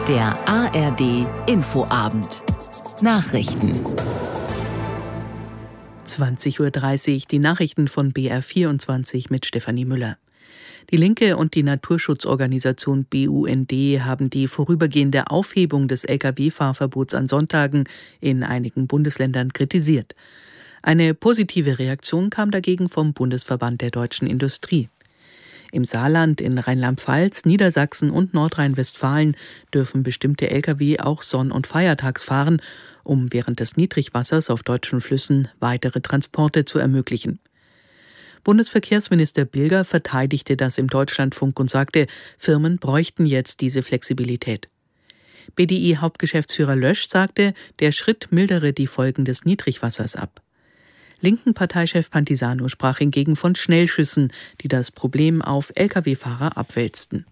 Der ARD Infoabend. Nachrichten. 20:30 Uhr, die Nachrichten von BR24 mit Stefanie Müller. Die Linke und die Naturschutzorganisation BUND haben die vorübergehende Aufhebung des Lkw-Fahrverbots an Sonntagen in einigen Bundesländern kritisiert. Eine positive Reaktion kam dagegen vom Bundesverband der deutschen Industrie. Im Saarland, in Rheinland-Pfalz, Niedersachsen und Nordrhein-Westfalen dürfen bestimmte Lkw auch sonn- und feiertags fahren, um während des Niedrigwassers auf deutschen Flüssen weitere Transporte zu ermöglichen. Bundesverkehrsminister Bilger verteidigte das im Deutschlandfunk und sagte, Firmen bräuchten jetzt diese Flexibilität. BDI-Hauptgeschäftsführer Lösch sagte, der Schritt mildere die Folgen des Niedrigwassers ab. Linken Parteichef Pantisano sprach hingegen von Schnellschüssen, die das Problem auf Lkw-Fahrer abwälzten.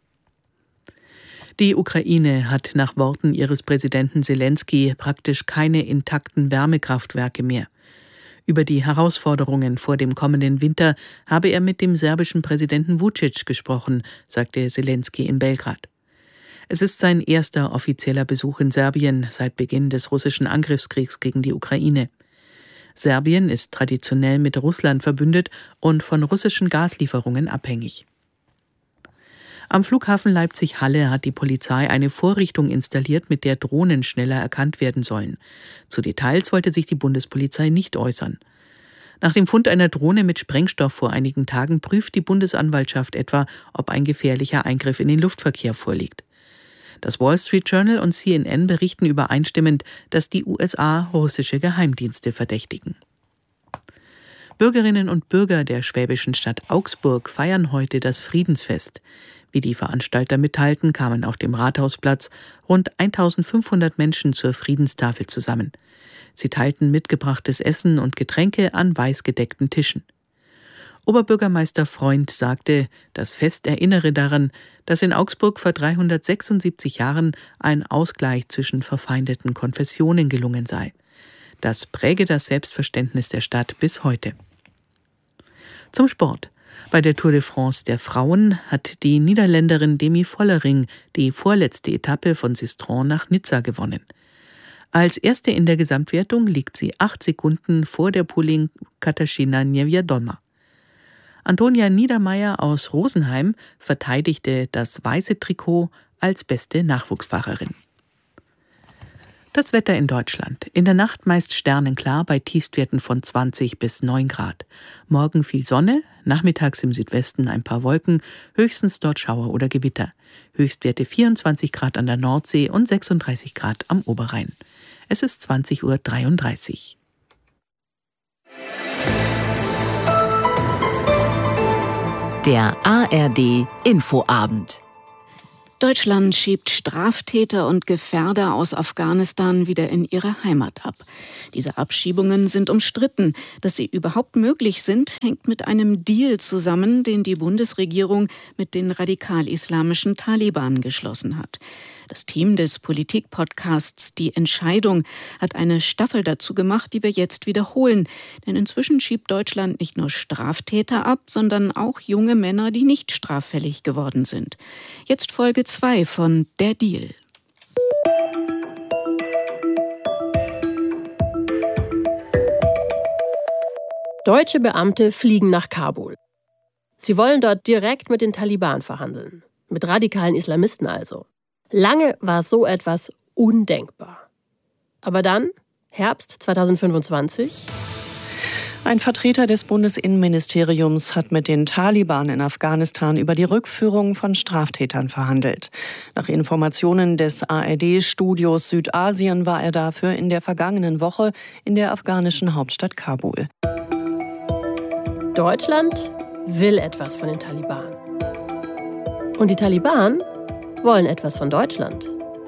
Die Ukraine hat nach Worten ihres Präsidenten Selenskyj praktisch keine intakten Wärmekraftwerke mehr. Über die Herausforderungen vor dem kommenden Winter habe er mit dem serbischen Präsidenten Vučić gesprochen, sagte Selenskyj in Belgrad. Es ist sein erster offizieller Besuch in Serbien seit Beginn des russischen Angriffskriegs gegen die Ukraine. Serbien ist traditionell mit Russland verbündet und von russischen Gaslieferungen abhängig. Am Flughafen Leipzig-Halle hat die Polizei eine Vorrichtung installiert, mit der Drohnen schneller erkannt werden sollen. Zu Details wollte sich die Bundespolizei nicht äußern. Nach dem Fund einer Drohne mit Sprengstoff vor einigen Tagen prüft die Bundesanwaltschaft etwa, ob ein gefährlicher Eingriff in den Luftverkehr vorliegt. Das Wall Street Journal und CNN berichten übereinstimmend, dass die USA russische Geheimdienste verdächtigen. Bürgerinnen und Bürger der schwäbischen Stadt Augsburg feiern heute das Friedensfest. Wie die Veranstalter mitteilten, kamen auf dem Rathausplatz rund 1500 Menschen zur Friedenstafel zusammen. Sie teilten mitgebrachtes Essen und Getränke an weiß gedeckten Tischen. Oberbürgermeister Freund sagte, das Fest erinnere daran, dass in Augsburg vor 376 Jahren ein Ausgleich zwischen verfeindeten Konfessionen gelungen sei. Das präge das Selbstverständnis der Stadt bis heute. Zum Sport. Bei der Tour de France der Frauen hat die Niederländerin Demi Vollering die vorletzte Etappe von Sistrand nach Nizza gewonnen. Als Erste in der Gesamtwertung liegt sie 8 Sekunden vor der Polin Katarzyna Niewiadoma. Antonia Niedermeyer aus Rosenheim verteidigte das weiße Trikot als beste Nachwuchsfahrerin. Das Wetter in Deutschland. In der Nacht meist sternenklar bei Tiefstwerten von 20 bis 9 Grad. Morgen viel Sonne, nachmittags im Südwesten ein paar Wolken, höchstens dort Schauer oder Gewitter. Höchstwerte 24 Grad an der Nordsee und 36 Grad am Oberrhein. Es ist 20:33 Uhr. Der ARD Infoabend. Deutschland schiebt Straftäter und Gefährder aus Afghanistan wieder in ihre Heimat ab. Diese Abschiebungen sind umstritten. Dass sie überhaupt möglich sind, hängt mit einem Deal zusammen, den die Bundesregierung mit den radikal-islamischen Taliban geschlossen hat. Das Team des Politik-Podcasts Die Entscheidung hat eine Staffel dazu gemacht, die wir jetzt wiederholen. Denn inzwischen schiebt Deutschland nicht nur Straftäter ab, sondern auch junge Männer, die nicht straffällig geworden sind. Jetzt Folge 2 von Der Deal. Deutsche Beamte fliegen nach Kabul. Sie wollen dort direkt mit den Taliban verhandeln. Mit radikalen Islamisten also. Lange war so etwas undenkbar. Aber dann, Herbst 2025... Ein Vertreter des Bundesinnenministeriums hat mit den Taliban in Afghanistan über die Rückführung von Straftätern verhandelt. Nach Informationen des ARD-Studios Südasien war er dafür in der vergangenen Woche in der afghanischen Hauptstadt Kabul. Deutschland will etwas von den Taliban. Und die Taliban wollen etwas von Deutschland.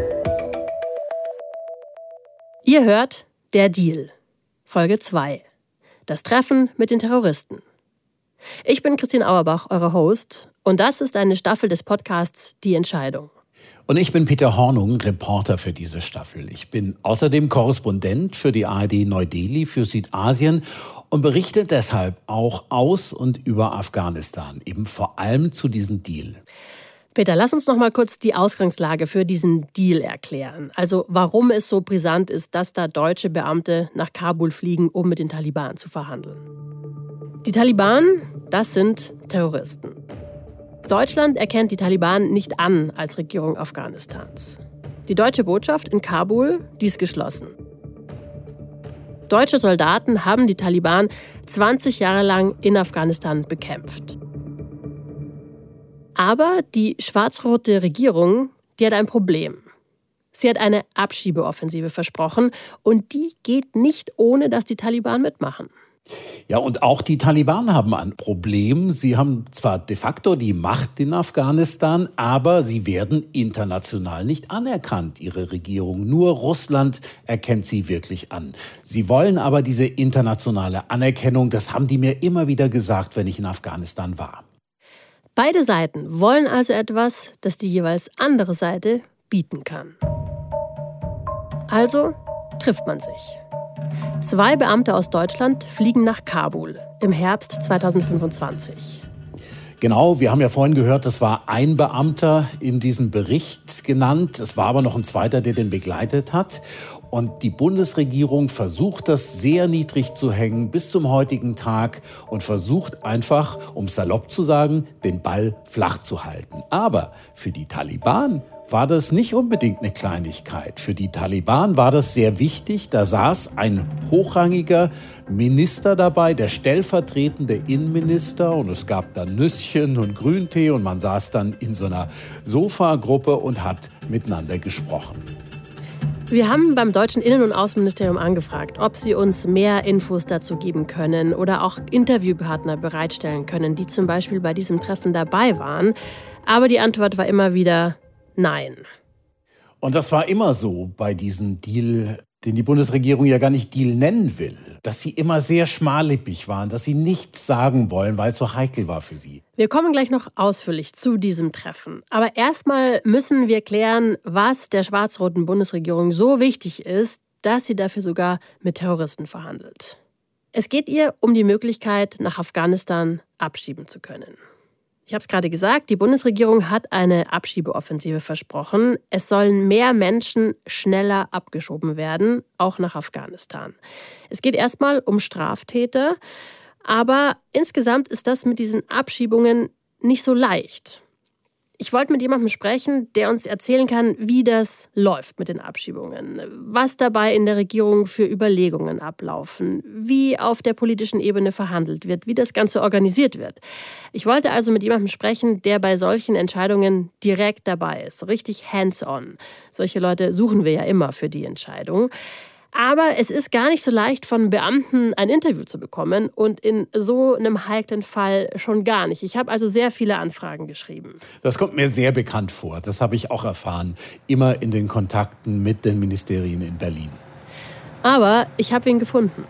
Ihr hört Der Deal, Folge 2. Das Treffen mit den Terroristen. Ich bin Christine Auerbach, eure Host, und das ist eine Staffel des Podcasts Die Entscheidung. Und ich bin Peter Hornung, Reporter für diese Staffel. Ich bin außerdem Korrespondent für die ARD Neu-Delhi für Südasien und berichte deshalb auch aus und über Afghanistan, eben vor allem zu diesem Deal. Peter, lass uns noch mal kurz die Ausgangslage für diesen Deal erklären. Also warum es so brisant ist, dass da deutsche Beamte nach Kabul fliegen, um mit den Taliban zu verhandeln. Die Taliban, das sind Terroristen. Deutschland erkennt die Taliban nicht an als Regierung Afghanistans. Die deutsche Botschaft in Kabul, die ist geschlossen. Deutsche Soldaten haben die Taliban 20 Jahre lang in Afghanistan bekämpft. Aber die schwarz-rote Regierung, die hat ein Problem. Sie hat eine Abschiebeoffensive versprochen und die geht nicht, ohne dass die Taliban mitmachen. Ja, und auch die Taliban haben ein Problem. Sie haben zwar de facto die Macht in Afghanistan, aber sie werden international nicht anerkannt, ihre Regierung. Nur Russland erkennt sie wirklich an. Sie wollen aber diese internationale Anerkennung, das haben die mir immer wieder gesagt, wenn ich in Afghanistan war. Beide Seiten wollen also etwas, das die jeweils andere Seite bieten kann. Also trifft man sich. 2 Beamte aus Deutschland fliegen nach Kabul im Herbst 2025. Genau, wir haben ja vorhin gehört, das war ein Beamter in diesem Bericht genannt. Es war aber noch ein zweiter, der den begleitet hat. Und die Bundesregierung versucht das sehr niedrig zu hängen bis zum heutigen Tag und versucht einfach, um salopp zu sagen, den Ball flach zu halten. Aber für die Taliban war das nicht unbedingt eine Kleinigkeit. Für die Taliban war das sehr wichtig. Da saß ein hochrangiger Minister dabei, der stellvertretende Innenminister. Und es gab dann Nüsschen und Grüntee und man saß dann in so einer Sofagruppe und hat miteinander gesprochen. Wir haben beim deutschen Innen- und Außenministerium angefragt, ob sie uns mehr Infos dazu geben können oder auch Interviewpartner bereitstellen können, die zum Beispiel bei diesem Treffen dabei waren. Aber die Antwort war immer wieder nein. Und das war immer so bei diesem Deal, den die Bundesregierung ja gar nicht Deal nennen will. Dass sie immer sehr schmallippig waren, dass sie nichts sagen wollen, weil es so heikel war für sie. Wir kommen gleich noch ausführlich zu diesem Treffen. Aber erstmal müssen wir klären, was der schwarz-roten Bundesregierung so wichtig ist, dass sie dafür sogar mit Terroristen verhandelt. Es geht ihr um die Möglichkeit, nach Afghanistan abschieben zu können. Ich habe es gerade gesagt, die Bundesregierung hat eine Abschiebeoffensive versprochen. Es sollen mehr Menschen schneller abgeschoben werden, auch nach Afghanistan. Es geht erstmal um Straftäter, aber insgesamt ist das mit diesen Abschiebungen nicht so leicht. Ich wollte mit jemandem sprechen, der uns erzählen kann, wie das läuft mit den Abschiebungen, was dabei in der Regierung für Überlegungen ablaufen, wie auf der politischen Ebene verhandelt wird, wie das Ganze organisiert wird. Ich wollte also mit jemandem sprechen, der bei solchen Entscheidungen direkt dabei ist, so richtig hands-on. Solche Leute suchen wir ja immer für die Entscheidung. Aber es ist gar nicht so leicht, von Beamten ein Interview zu bekommen und in so einem heiklen Fall schon gar nicht. Ich habe also sehr viele Anfragen geschrieben. Das kommt mir sehr bekannt vor. Das habe ich auch erfahren. Immer in den Kontakten mit den Ministerien in Berlin. Aber ich habe ihn gefunden.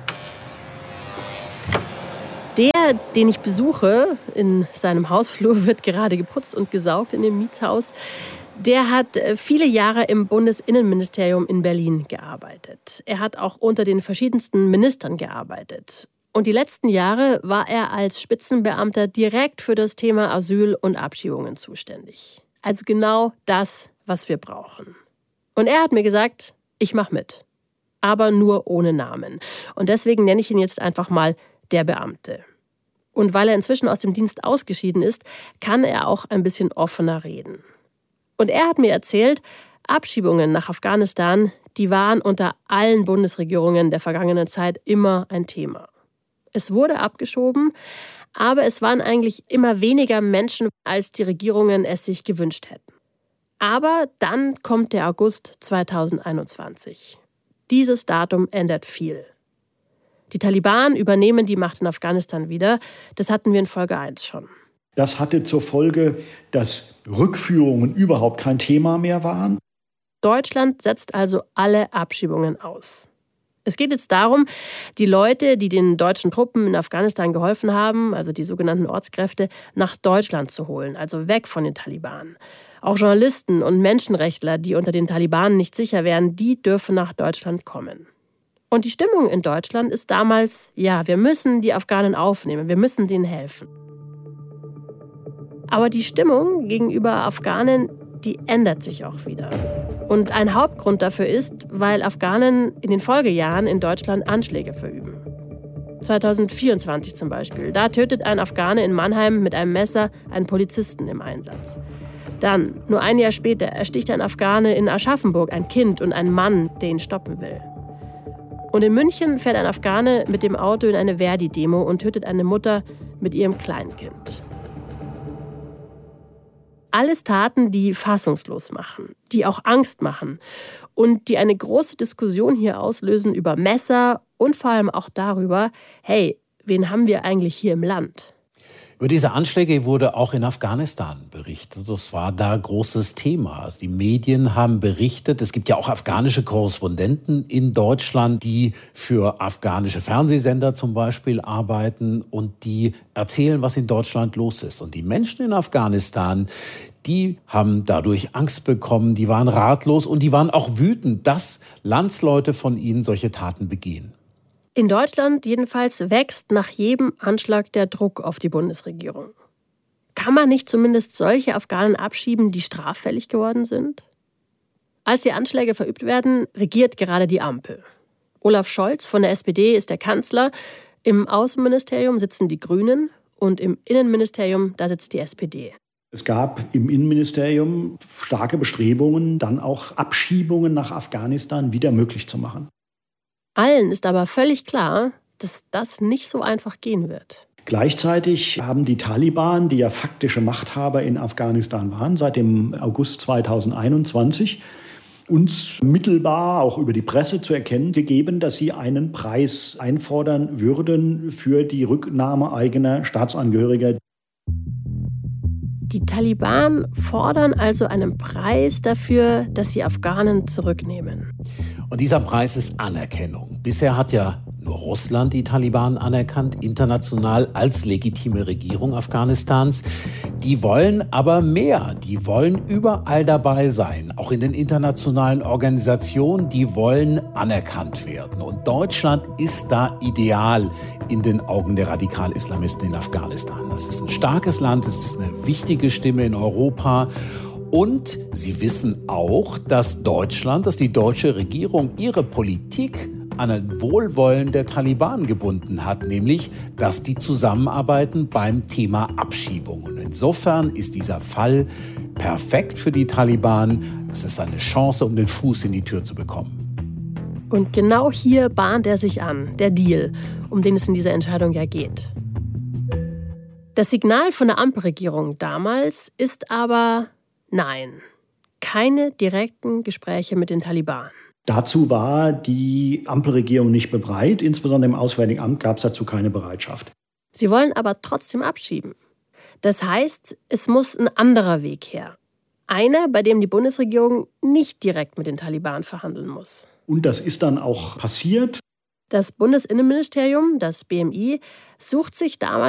Der, den ich besuche, in seinem Hausflur wird gerade geputzt und gesaugt in dem Mietshaus. Der hat viele Jahre im Bundesinnenministerium in Berlin gearbeitet. Er hat auch unter den verschiedensten Ministern gearbeitet. Und die letzten Jahre war er als Spitzenbeamter direkt für das Thema Asyl und Abschiebungen zuständig. Also genau das, was wir brauchen. Und er hat mir gesagt, ich mache mit. Aber nur ohne Namen. Und deswegen nenne ich ihn jetzt einfach mal der Beamte. Und weil er inzwischen aus dem Dienst ausgeschieden ist, kann er auch ein bisschen offener reden. Und er hat mir erzählt, Abschiebungen nach Afghanistan, die waren unter allen Bundesregierungen der vergangenen Zeit immer ein Thema. Es wurde abgeschoben, aber es waren eigentlich immer weniger Menschen, als die Regierungen es sich gewünscht hätten. Aber dann kommt der August 2021. Dieses Datum ändert viel. Die Taliban übernehmen die Macht in Afghanistan wieder. Das hatten wir in Folge 1 schon. Das hatte zur Folge, dass Rückführungen überhaupt kein Thema mehr waren. Deutschland setzt also alle Abschiebungen aus. Es geht jetzt darum, die Leute, die den deutschen Truppen in Afghanistan geholfen haben, also die sogenannten Ortskräfte, nach Deutschland zu holen, also weg von den Taliban. Auch Journalisten und Menschenrechtler, die unter den Taliban nicht sicher wären, die dürfen nach Deutschland kommen. Und die Stimmung in Deutschland ist damals, ja, wir müssen die Afghanen aufnehmen, wir müssen denen helfen. Aber die Stimmung gegenüber Afghanen, die ändert sich auch wieder. Und ein Hauptgrund dafür ist, weil Afghanen in den Folgejahren in Deutschland Anschläge verüben. 2024 zum Beispiel. Da tötet ein Afghane in Mannheim mit einem Messer einen Polizisten im Einsatz. Dann, nur ein Jahr später, ersticht ein Afghane in Aschaffenburg ein Kind und einen Mann, der ihn stoppen will. Und in München fährt ein Afghane mit dem Auto in eine Verdi-Demo und tötet eine Mutter mit ihrem Kleinkind. Alles Taten, die fassungslos machen, die auch Angst machen und die eine große Diskussion hier auslösen über Messer und vor allem auch darüber, hey, wen haben wir eigentlich hier im Land? Über diese Anschläge wurde auch in Afghanistan berichtet. Das war da großes Thema. Also die Medien haben berichtet. Es gibt ja auch afghanische Korrespondenten in Deutschland, die für afghanische Fernsehsender zum Beispiel arbeiten und die erzählen, was in Deutschland los ist. Und die Menschen in Afghanistan, die haben dadurch Angst bekommen, die waren ratlos und die waren auch wütend, dass Landsleute von ihnen solche Taten begehen. In Deutschland jedenfalls wächst nach jedem Anschlag der Druck auf die Bundesregierung. Kann man nicht zumindest solche Afghanen abschieben, die straffällig geworden sind? Als die Anschläge verübt werden, regiert gerade die Ampel. Olaf Scholz von der SPD ist der Kanzler, im Außenministerium sitzen die Grünen und im Innenministerium, da sitzt die SPD. Es gab im Innenministerium starke Bestrebungen, dann auch Abschiebungen nach Afghanistan wieder möglich zu machen. Allen ist aber völlig klar, dass das nicht so einfach gehen wird. Gleichzeitig haben die Taliban, die ja faktische Machthaber in Afghanistan waren, seit dem August 2021, uns mittelbar auch über die Presse zu erkennen gegeben, dass sie einen Preis einfordern würden für die Rücknahme eigener Staatsangehöriger. Die Taliban fordern also einen Preis dafür, dass sie Afghanen zurücknehmen. Und dieser Preis ist Anerkennung. Bisher hat ja nur Russland die Taliban anerkannt, international als legitime Regierung Afghanistans. Die wollen aber mehr. Die wollen überall dabei sein, auch in den internationalen Organisationen. Die wollen anerkannt werden. Und Deutschland ist da ideal in den Augen der Radikal-Islamisten in Afghanistan. Das ist ein starkes Land, es ist eine wichtige Stimme in Europa. Und sie wissen auch, dass die deutsche Regierung ihre Politik an ein Wohlwollen der Taliban gebunden hat, nämlich, dass die zusammenarbeiten beim Thema Abschiebung. Und insofern ist dieser Fall perfekt für die Taliban. Es ist eine Chance, um den Fuß in die Tür zu bekommen. Und genau hier bahnt er sich an, der Deal, um den es in dieser Entscheidung ja geht. Das Signal von der Ampelregierung damals ist aber: Nein, keine direkten Gespräche mit den Taliban. Dazu war die Ampelregierung nicht bereit. Insbesondere im Auswärtigen Amt gab es dazu keine Bereitschaft. Sie wollen aber trotzdem abschieben. Das heißt, es muss ein anderer Weg her. Einer, bei dem die Bundesregierung nicht direkt mit den Taliban verhandeln muss. Und das ist dann auch passiert. Das Bundesinnenministerium, das BMI, sucht sich damals